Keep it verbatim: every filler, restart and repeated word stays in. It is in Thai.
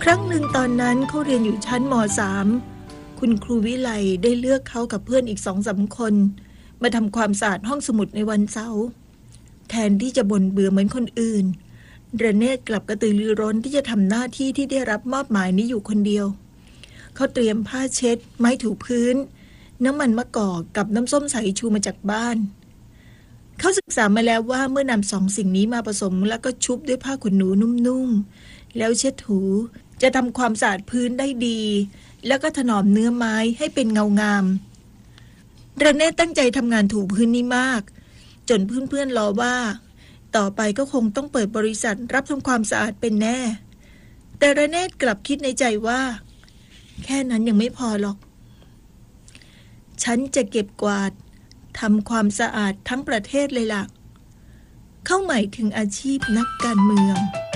รั้งหนึ่งตอนนั้นเขาเรียนอยู่ชั้นม สาม คุณครูวิไลได้เลือกเขากับเพื่อนอีกสองสามคนมาทำความสะอาดห้องสมุดในวันเสาร์แทนที่จะบ่นเบื่อเหมือนคนอื่นระเนศกลับกระตือรือร้นที่จะทำหน้าที่ที่ได้รับมอบหมายนี้อยู่คนเดียวเขาเตรียมผ้าเช็ดไม้ถูพื้นน้ำมันมะกอกกับน้ำส้มสายชูมาจากบ้านเขาศึกษามาแล้วว่าเมื่อนำสองสิ่งนี้มาผสมแล้วก็ชุบด้วยผ้าขนหนูนุ่มๆแล้วเช็ดถูจะทำความสะอาดพื้นได้ดีแล้วก็ถนอมเนื้อไม้ให้เป็นเงางามระเนศตั้งใจทำงานถูพื้นนี้มากจนเพื่อนๆรอว่าต่อไปก็คงต้องเปิดบริษัทรับทำความสะอาดเป็นแน่แต่ระเนศกลับคิดในใจว่าแค่นั้นยังไม่พอหรอกฉันจะเก็บกวาดทำความสะอาดทั้งประเทศเลยล่ะเข้าหมายถึงอาชีพนักการเมือง